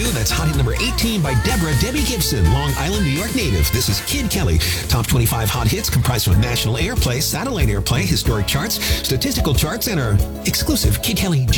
That's hot hit number 18 by Deborah Debbie Gibson, Long Island, New York native. This is Kid Kelly. Top 25 hot hits comprised of national airplay, satellite airplay, historic charts, statistical charts, and our exclusive Kid Kelly